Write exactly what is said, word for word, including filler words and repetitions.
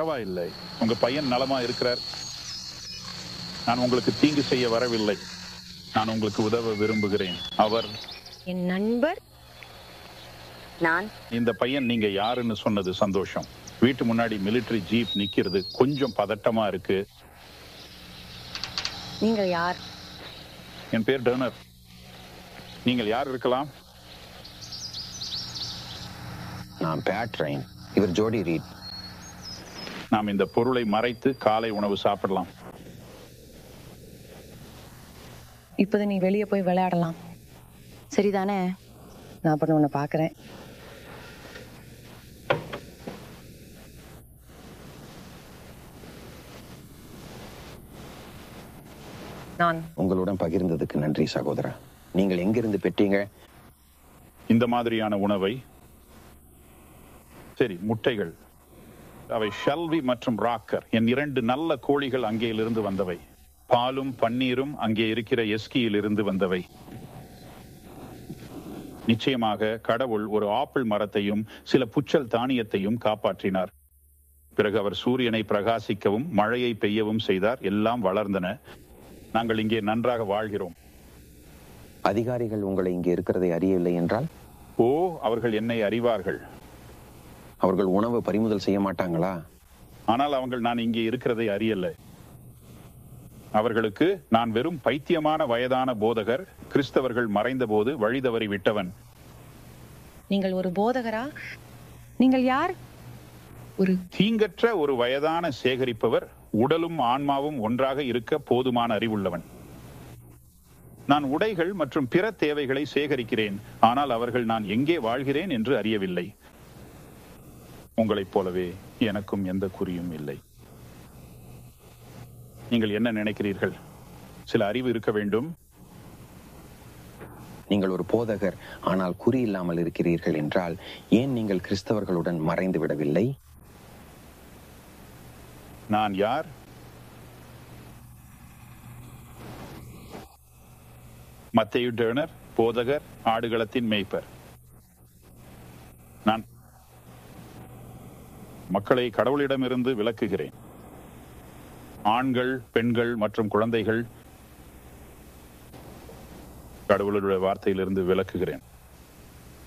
பரவாயில்லை, உங்க பையன் நலமா இருக்கிறார். நான் உங்களுக்கு தீங்கு செய்ய வரவில்லை. நான் உங்களுக்கு உதவ விரும்புகிறேன். அவர் என் நண்பர். நான் இந்த பையன் நீங்க யாருன்னு சொன்னது சந்தோஷம். வீட்டு முன்னாடி மிலிட்டரி ஜீப் நிக்கிறது கொஞ்சம் பதட்டமா இருக்கு. நீங்கள் யார்? என் பேர் டர்னர். நீங்கள் யார் இருக்கலாம்? நான் பேட் ரைன். இவர் ஜோடி ரீட். நாம் இந்த பொருளை மறைத்து காலை உணவு சாப்பிடலாம். இப்போது நீ வெளியே போய் விளையாடலாம், சரிதானே? நான் அப்புறம் உன்னை பார்க்குறேன். நான் உங்களுடன் பகிர்ந்ததுக்கு நன்றி சகோதரா. நீங்கள் எங்கிருந்து பெற்றீங்க இந்த மாதிரியான உணவை? சரி, முட்டைகள். அவை ஷெல்வி மற்றும் ராக்கர், என் இரண்டு நல்ல கோழிகள் அங்கேயிலிருந்து வந்தவை. பாலும் பன்னீரும் அங்கே இருக்கிற எஸ்கியில் இருந்து வந்தவை. நிச்சயமாக கடவுள் ஒரு ஆப்பிள் மரத்தையும் சில புச்சல் தானியத்தையும் காப்பாற்றினார். பிறகு அவர் சூரியனை பிரகாசிக்கவும் மழையை பெய்யவும் செய்தார். எல்லாம் வளர்ந்தன. நாங்கள் இங்கே நன்றாக வாழ்கிறோம். அதிகாரிகள் உங்களை இங்கே இருக்கிறதை அறியவில்லை என்றால்? ஓ, அவர்கள் என்னை அறிவார்கள். அவர்கள் உணவு பறிமுதல் செய்ய மாட்டாங்களா? ஆனால் அவர்கள் நான் இங்கே இருக்கிறதை அறியல. அவர்களுக்கு நான் வெறும் பைத்தியமான வயதான போதகர், கிறிஸ்தவர்கள் மறைந்த போது வழி தவறி விட்டவன். நீங்கள் ஒரு போதகரா? நீங்கள் யார்? ஒரு தீங்கற்ற ஒரு வயதான சேகரிப்பவர், உடலும் ஆன்மாவும் ஒன்றாக இருக்க போதுமான அறிவுள்ளவன். நான் உடைகள் மற்றும் பிற தேவைகளை சேகரிக்கிறேன், ஆனால் அவர்கள் நான் எங்கே வாழ்கிறேன் என்று அறியவில்லை. உங்களைப் போலவே எனக்கும் எந்த குறியும் இல்லை. நீங்கள் என்ன நினைக்கிறீர்கள்? சில அறிவு இருக்க வேண்டும். நீங்கள் ஒரு போதகர், ஆனால் குறி இல்லாமல் இருக்கிறீர்கள் என்றால் ஏன் நீங்கள் கிறிஸ்தவர்களுடன் மறைந்து விடவில்லை? நான் யார்? மத்தேயு டர்னர், போதகர், ஆடுகளத்தின் மேய்ப்பர். நான் மக்களை கடவுளிடமிருந்து விலக்குகிறேன். ஆண்கள், பெண்கள் மற்றும் குழந்தைகள் கடவுளுடைய வார்த்தையிலிருந்து விலக்குகிறேன்.